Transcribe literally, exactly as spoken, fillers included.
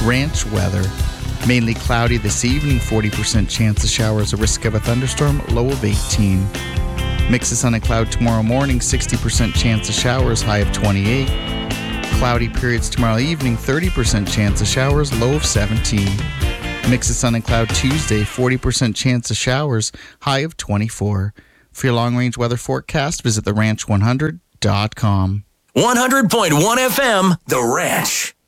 Ranch weather. Mainly cloudy this evening, forty percent chance of showers, a risk of a thunderstorm, low of eighteen. Mix of sun and cloud tomorrow morning, sixty percent chance of showers, high of twenty-eight. Cloudy periods tomorrow evening, thirty percent chance of showers, low of seventeen. Mix of sun and cloud Tuesday, forty percent chance of showers, high of twenty-four. For your long-range weather forecast, visit the ranch one hundred dot com. one hundred point one F M, The Ranch.